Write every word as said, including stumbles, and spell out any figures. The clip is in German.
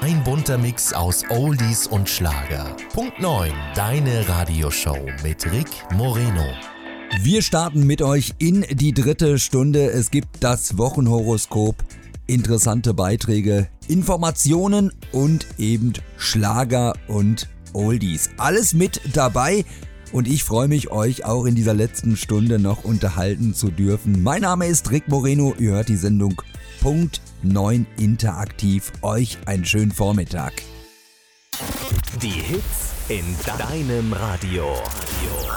Ein bunter Mix aus Oldies und Schlager. Punkt neun, deine Radioshow mit Rick Moreno. Wir starten mit euch in die dritte Stunde. Es gibt das Wochenhoroskop, interessante Beiträge, Informationen und eben Schlager und Oldies. Alles mit dabei und ich freue mich, euch auch in dieser letzten Stunde noch unterhalten zu dürfen. Mein Name ist Rick Moreno, ihr hört die Sendung Punkt neun interaktiv. Euch einen schönen Vormittag. Die Hits in deinem Radio.